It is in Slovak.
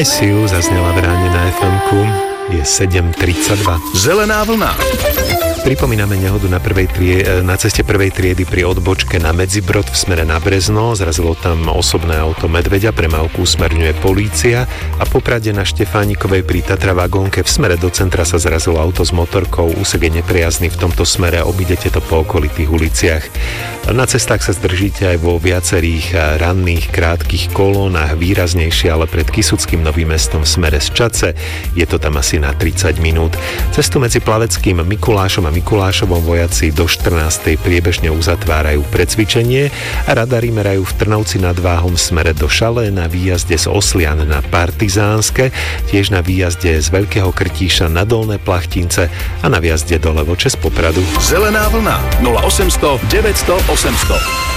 I See You zaznela v ráne na FM-ku. Je 7:32. Zelená vlna. Pripomíname nehodu na ceste prvej triedy pri odbočke na Medzibrod v smere na Brezno. Zrazilo tam osobné auto medveďa, premávku usmerňuje polícia a po Prade na Štefánikovej pri Tatra vagónke v smere do centra sa zrazilo auto s motorkou. Úsek je nepriazný v tomto smere, obídete to po okolitých uliciach. Na cestách sa zdržíte aj vo viacerých ranných krátkych kolónach, výraznejšie ale pred Kysuckým Novým Mestom v smere z Čadce. Je to tam asi na 30 minút. Cestu medzi Plaveckým Mikulášom a Mikulášovom vojaci do 14. priebežne uzatvárajú precvičenie a radari merajú v Trnovci nad Váhom v smere do Šalé, na výjazde z Oslian na Partizánske, tiež na výjazde z Veľkého Krtíša na Dolné Plachtince a na výjazde do Levoče z Popradu. Zelená vlna 0800 900 800.